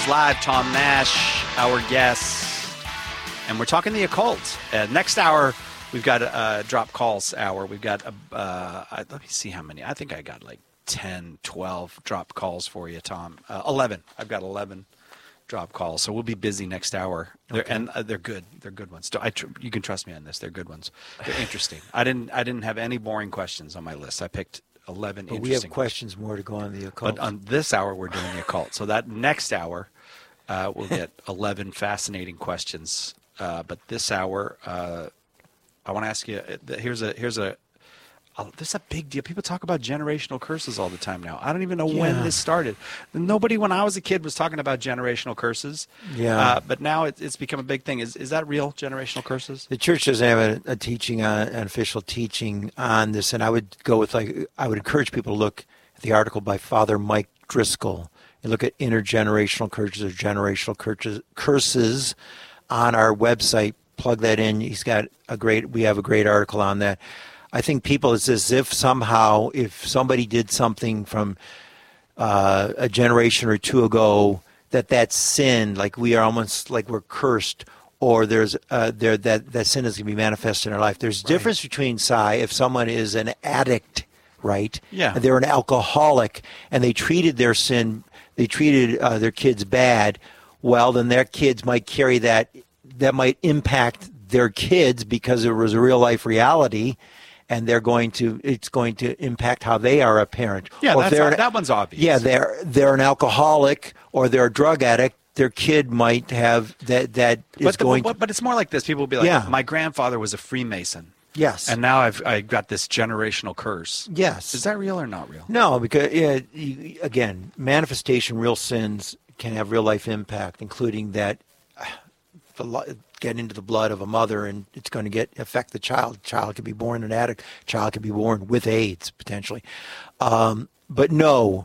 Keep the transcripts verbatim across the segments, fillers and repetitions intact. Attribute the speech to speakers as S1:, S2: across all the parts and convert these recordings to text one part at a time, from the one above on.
S1: Live. Tom Nash, our guest. And we're talking the occult. Uh, next hour, we've got a uh, drop calls hour. We've got, a, uh, let me see how many. I think I got like ten, twelve drop calls for you, Tom. Uh, eleven. I've got eleven drop calls. So we'll be busy next hour. They're,
S2: Okay.
S1: And uh, they're good. They're good ones. I tr- you can trust me on this. They're good ones. They're interesting. I didn't I didn't have any boring questions on my list. I picked eleven
S2: But
S1: interesting
S2: we have questions more to go on the occult.
S1: But on this hour, we're doing the occult. So that next hour, uh, we'll get eleven fascinating questions. Uh, but this hour, uh, I want to ask you. uh, Here's a here's a. Oh, this is a big deal. People talk about generational curses all the time now. I don't even know when
S2: Yeah.
S1: this started. Nobody, when I was a kid, was talking about generational curses.
S2: Yeah.
S1: Uh, but now it, it's become a big thing. Is is that real, generational curses?
S2: The church doesn't have a, a teaching, on, an official teaching on this, and I would go with like I would encourage people to look at the article by Father Mike Driscoll and look at intergenerational curses or generational curses, curses on our website. Plug that in. He's got a great. We have a great article on that. I think people, it's as if somehow if somebody did something from uh, a generation or two ago, that that sin, like we are almost like we're cursed, or there's uh, there that that sin is going to be manifested in our life. There's a difference between, Si, if someone is an addict, right?
S1: Yeah.
S2: And they're an alcoholic, and they treated their sin, they treated uh, their kids bad. Well, then their kids might carry that. That might impact their kids because it was a real life reality. And they're going to, it's going to impact how they are a parent.
S1: Yeah,
S2: Or if
S1: that's
S2: they're
S1: o-
S2: an-
S1: that one's obvious.
S2: Yeah, they're they're an alcoholic or they're a drug addict. Their kid might have that. That is
S1: But, the,
S2: going.
S1: but,
S2: to,
S1: but it's more like this. People will be like,
S2: Yeah.
S1: my grandfather was a Freemason.
S2: yes.
S1: And now I've I got this generational curse.
S2: yes.
S1: Is that real or not real?
S2: No, because yeah, you, again, manifestation, real sins can have real life impact, including that. Uh, the, lo- get into the blood of a mother, and it's going to get affect the child. Child could be born an addict. Child could be born with AIDS potentially. Um, but no,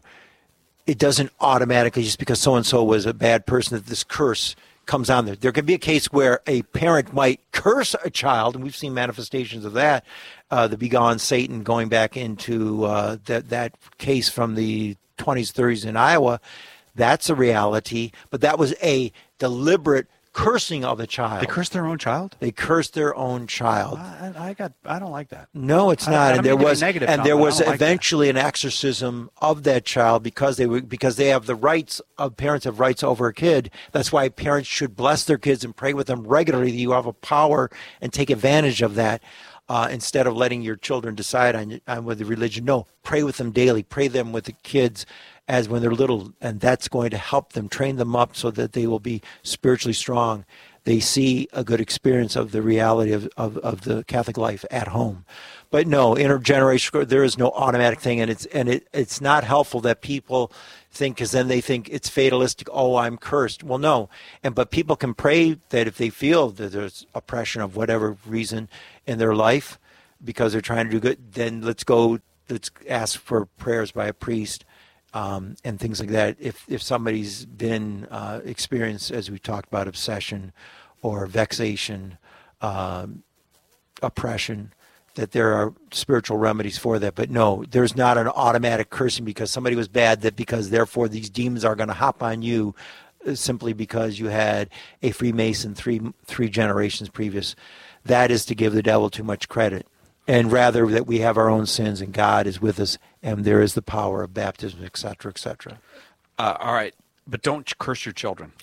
S2: it doesn't automatically just because so and so was a bad person that this curse comes on there. There could be a case where a parent might curse a child, and we've seen manifestations of that. Uh, the begone Satan going back into uh, that that case from the twenties, thirties in Iowa. That's a reality, but that was a deliberate cursing of a child.
S1: They curse their own child?
S2: They cursed their own child.
S1: I, I got. I don't like that.
S2: No, it's
S1: I-
S2: not.
S1: I don't
S2: and there
S1: mean to be
S2: was
S1: negative,
S2: and
S1: Tom,
S2: there
S1: but I
S2: was
S1: don't like that.
S2: eventually an exorcism of that child because they were because they have the rights of parents have rights over a kid. That's why parents should bless their kids and pray with them regularly. That you have a power and take advantage of that. Uh, instead of letting your children decide on, on whether religion. No, pray with them daily. Pray them with the kids as when they're little, and that's going to help them, train them up so that they will be spiritually strong. They see a good experience of the reality of, of, of the Catholic life at home. But no, intergenerational, there is no automatic thing, and it's and it, it's not helpful that people think, because then they think it's fatalistic, oh, I'm cursed. Well, no. And but people can pray that if they feel that there's oppression of whatever reason in their life because they're trying to do good, then let's go, let's ask for prayers by a priest. Um, and things like that. If if somebody's been uh, experienced, as we talked about, obsession or vexation, um, oppression, that there are spiritual remedies for that. But no, there's not an automatic cursing because somebody was bad, that because therefore these demons are going to hop on you uh, simply because you had a Freemason three three generations previous. That is to give the devil too much credit. And rather that we have our own sins and God is with us and there is the power of baptism, et cetera, et cetera.
S1: Uh, all right. But don't curse your children.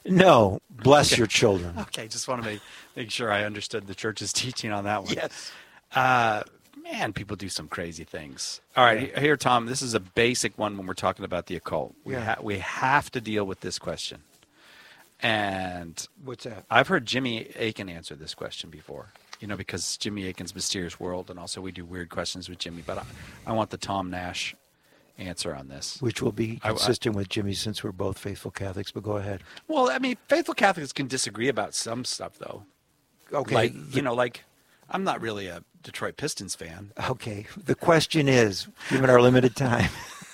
S2: No, bless
S1: Okay.
S2: your children.
S1: Okay. Just want to make, make sure I understood the church's teaching on that one.
S2: Yes.
S1: Uh, man, people do some crazy things. All right. Here, Tom, this is a basic one when we're talking about the occult. We,
S2: Yeah.
S1: ha- we have to deal with this question. And
S2: What's that?
S1: I've heard Jimmy Akin answer this question before. You know, because Jimmy Akin's Mysterious World, and also we do weird questions with Jimmy. But I, I want the Tom Nash answer on this.
S2: Which will be
S1: I- I-
S2: consistent with Jimmy since we're both faithful Catholics, but go ahead.
S1: Well, I mean, faithful Catholics can disagree about some stuff, though.
S2: Okay.
S1: Like, you know, like, I'm not really a Detroit Pistons fan.
S2: Okay. The question is, given our limited time,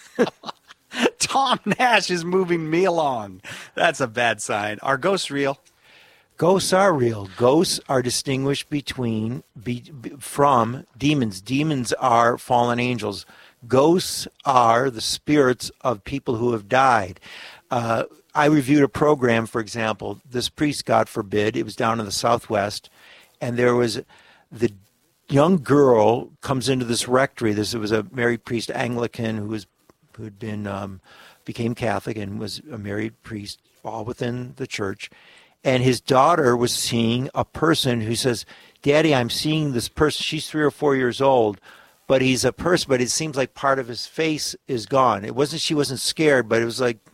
S1: Tom Nash is moving me along. That's a bad sign. Are ghosts real?
S2: ghosts are real. Ghosts are distinguished between be, be, from demons. Demons are fallen angels. Ghosts are the spirits of people who have died. Uh, I reviewed a program, for example, this priest, God forbid, it was down in the Southwest, and there was the young girl comes into this rectory. This it was a married priest, Anglican, who was who had been um, became Catholic and was a married priest, all within the church. And his daughter was seeing a person who says, "Daddy, I'm seeing this person. She's three or four years old, but he's a person. But it seems like part of his face is gone. It wasn't. She wasn't scared, but it was like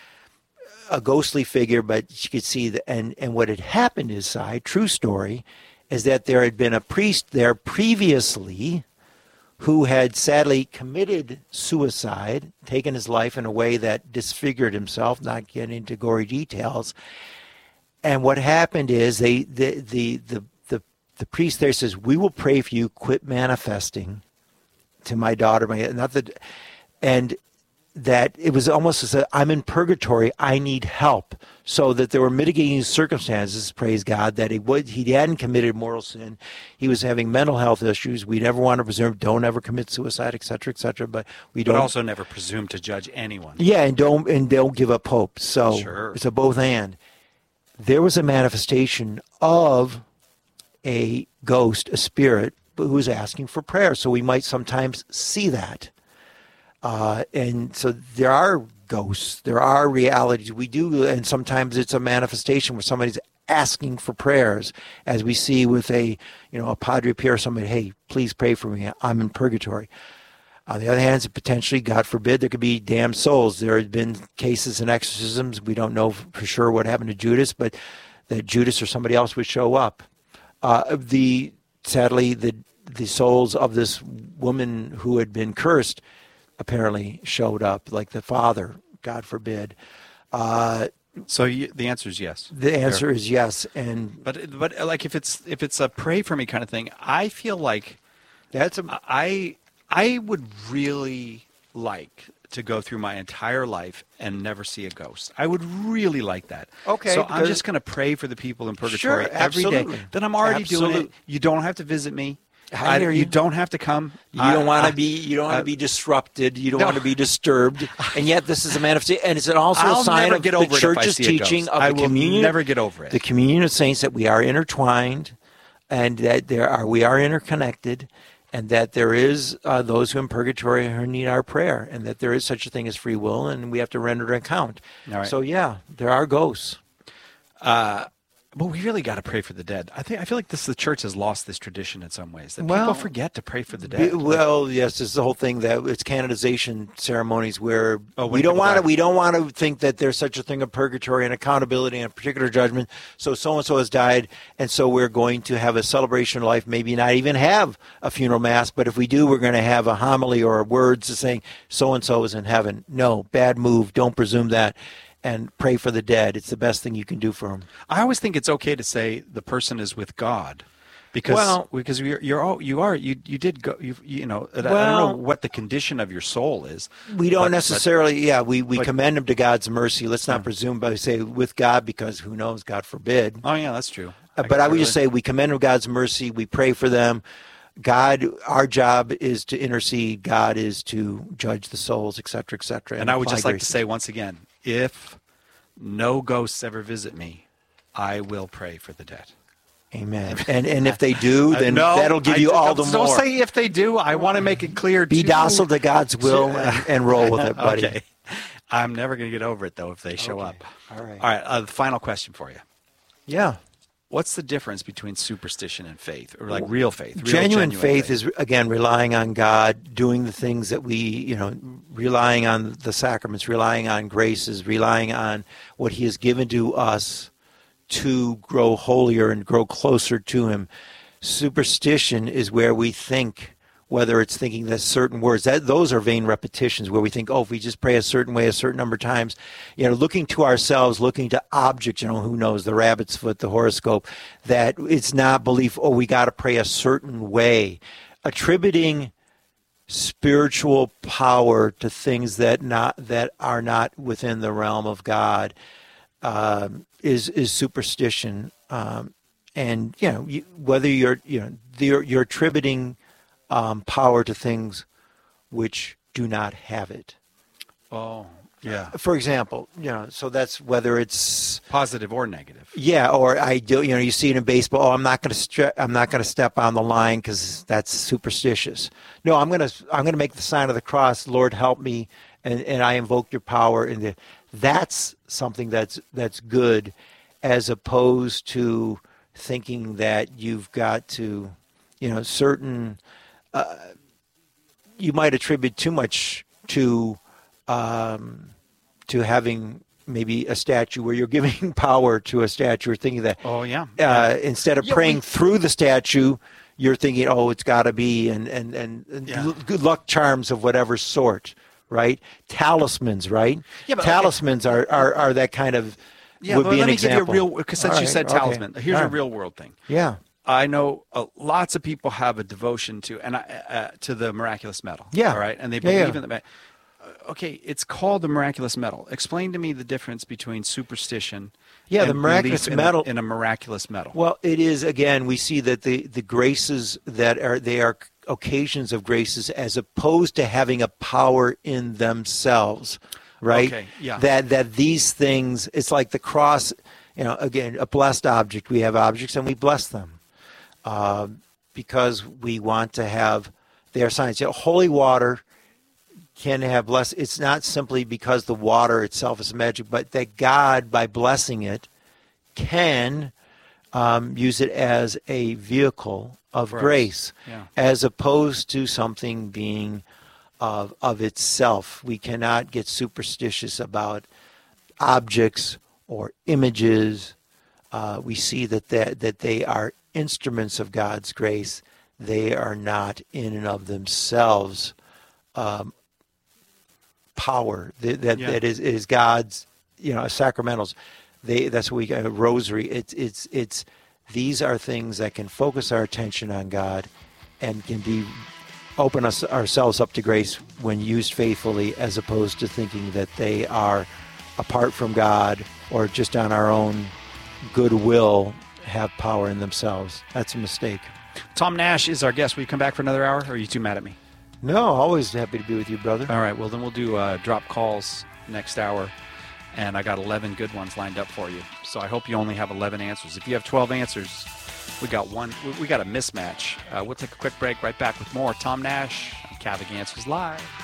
S2: a ghostly figure. But she could see the and and what had happened inside. True story." Is that there had been a priest there previously who had sadly committed suicide, taken his life in a way that disfigured himself, not getting into gory details. And what happened is they the the the the, the priest there says, "We will pray for you, quit manifesting to my daughter." My not that and that it was almost as a, I'm in purgatory, I need help. So that there were mitigating circumstances, praise God, that he would he hadn't committed mortal sin. He was having mental health issues. We never want to presume, don't ever commit suicide, et cetera, et cetera. But we don't
S1: But also never presume to judge anyone.
S2: Yeah, and don't and don't give up hope. So
S1: Sure.
S2: it's a both and. There was a manifestation of a ghost, a spirit, who was asking for prayer. So we might sometimes see that. Uh, and so there are ghosts, there are realities. We do, and sometimes it's a manifestation where somebody's asking for prayers, as we see with a, you know, a Padre Pio, somebody, "Hey, please pray for me. I'm in purgatory." On the other hand, potentially, God forbid, there could be damned souls. There have been cases in exorcisms. We don't know for sure what happened to Judas, but that Judas or somebody else would show up. Uh, the sadly, the the souls of this woman who had been cursed apparently showed up, like the father, God forbid. Uh,
S1: So you, the answer is yes.
S2: the answer
S1: Fair.
S2: is yes, and
S1: But but like if it's if it's a pray for me kind of thing, I feel like
S2: that's a
S1: I I would really like to go through my entire life and never see a ghost. I would really like that.
S2: Okay,
S1: So I'm
S2: because-
S1: just going to pray for the people in purgatory
S2: Sure,
S1: every day.
S2: absolutely.
S1: Then I'm already doing
S2: Absolute-
S1: it. You don't have to visit me.
S2: I hear you.
S1: don't have to come.
S2: You don't want
S1: I-
S2: to be. You don't want
S1: I-
S2: to be disrupted. You don't
S1: No.
S2: want to be disturbed. And yet, this is a manifestation, and it's also
S1: I'll
S2: a sign
S1: never
S2: of
S1: get
S2: the
S1: over it if I
S2: church's
S1: see a
S2: teaching
S1: ghost.
S2: of
S1: I
S2: the
S1: will
S2: communion.
S1: never get over it.
S2: The communion of saints, that we are intertwined, and that there are we are interconnected, and that there is uh, those who in purgatory who need our prayer, and that there is such a thing as free will, and we have to render an account.
S1: All right.
S2: So yeah, there are ghosts.
S1: But we really got to pray for the dead. I think I feel like this the church has lost this tradition in some ways that
S2: Well,
S1: people forget to pray for the
S2: Be-
S1: dead. Like,
S2: Well, yes, it's the whole thing that it's canonization ceremonies where
S1: Oh, when
S2: we don't
S1: people
S2: want to
S1: die.
S2: we don't want to think that there's such a thing of purgatory and accountability and particular judgment. So so and so has died, and so we're going to have a celebration of life. Maybe not even have a funeral mass, but if we do, we're going to have a homily or words saying so and so is in heaven. No, bad move. Don't presume that. And pray for the dead. It's the best thing you can do for them.
S1: I always think it's okay to say the person is with God, because
S2: Well-
S1: because you're you're all, you are you you did go you you know I- I don't
S2: Well-
S1: know what the condition of your soul is.
S2: We don't
S1: but-
S2: necessarily, yeah, we, we
S1: but-
S2: commend him to God's mercy. Let's not presume by say with God, because who knows, God forbid.
S1: But, oh yeah, that's true.
S2: Uh, but I would just say we commend them God's mercy. We pray for them. God, our job is to intercede. God is to judge the souls, et cetera, et cetera.
S1: and I would
S2: apply
S1: just like to
S2: grace.
S1: say once again, if no ghosts ever visit me, I will pray for the dead.
S2: Amen. And and if they do, then
S1: Uh, no,
S2: that'll give
S1: I
S2: you
S1: don't-
S2: all the
S1: don't
S2: more.
S1: say if they do. I want to make it clear.
S2: Be
S1: to-
S2: docile to God's will and, and roll with it, buddy.
S1: Okay. I'm never going to get over it though if they show
S2: Okay.
S1: up.
S2: All right.
S1: All right. Uh, the final question for you.
S2: Yeah.
S1: What's the difference between superstition and faith, or like real faith? Real,
S2: Genuine, faith, is again relying on God, doing the things that we, you know, relying on the sacraments, relying on graces, relying on what He has given to us to grow holier and grow closer to Him. Superstition is where we think, whether it's thinking that certain words, that those are vain repetitions, where we think, oh, if we just pray a certain way a certain number of times, you know, looking to ourselves, looking to objects, you know, who knows, the rabbit's foot, the horoscope, that it's not belief, oh, we got to pray a certain way. Attributing spiritual power to things that not that are not within the realm of God um, is is superstition. Um, and you know, you, whether you're you know you're, you're attributing um, power to things which do not have it.
S1: Oh, Yeah.
S2: For example, you know, so that's whether it's
S1: Positive or negative.
S2: yeah, or I do. You know, you see it in baseball. Oh, I'm not going to stre- I'm not going to step on the line because that's superstitious. No, I'm going to I'm going to make the sign of the cross. Lord, help me, and, and I invoke your power. And the, that's something that's that's good, as opposed to thinking that you've got to, you know, certain. Uh, you might attribute too much to. Um, to having maybe a statue where you're giving power to a statue, or thinking that
S1: Oh, yeah.
S2: uh,
S1: yeah.
S2: instead of
S1: Yeah,
S2: praying
S1: we-
S2: through the statue, you're thinking, oh, it's got to be, and, and, and, and
S1: Yeah.
S2: l- good luck charms of whatever sort, right? Talismans, right?
S1: Yeah, but okay.
S2: Talismans are, are, are that kind of,
S1: Yeah,
S2: would
S1: but
S2: be
S1: let
S2: an
S1: me
S2: example.
S1: give you a real, because since
S2: All
S1: you
S2: right,
S1: said
S2: okay.
S1: talisman, here's
S2: All
S1: a
S2: right.
S1: real world thing.
S2: Yeah.
S1: I know uh, lots of people have a devotion to and I, uh, to the miraculous medal.
S2: Yeah.
S1: All right, and they
S2: Yeah,
S1: believe
S2: yeah.
S1: in the. ma- uh, Okay, it's called the miraculous medal. Explain to me the difference between superstition.
S2: Yeah,
S1: and
S2: the miraculous
S1: belief in a-
S2: medal-
S1: in a miraculous medal.
S2: Well, it is, again, we see that the, the graces that are, they are occasions of graces as opposed to having a power in themselves, right?
S1: Okay, yeah.
S2: That, that these things, it's like the cross, you know, again, a blessed object. We have objects and we bless them uh, because we want to have their signs. You know, holy water can have blessed. It's not simply because the water itself is magic, but that God, by blessing it, can um, use it as a vehicle of
S1: For us.
S2: grace,
S1: Yeah.
S2: as opposed to something being of of itself. We cannot get superstitious about objects or images. Uh, we see that that that they are instruments of God's grace. They are not in and of themselves um, power. That that,
S1: Yeah.
S2: that is is God's, you know, sacramentals. They that's what we got a rosary. It's it's it's these are things that can focus our attention on God, and can be open us ourselves up to grace when used faithfully, as opposed to thinking that they are apart from God or just on our own goodwill have power in themselves. That's a mistake.
S1: Tom Nash is our guest. Will you come back for another hour, or are you too mad at me?
S2: No, always happy to be with you, brother.
S1: All right, well, then we'll do uh, drop calls next hour, and I got eleven good ones lined up for you. So I hope you only have eleven answers. If you have twelve answers, we got one. We, we got a mismatch. Uh, we'll take a quick break. Right back with more Tom Nash on Catholic Answers Live.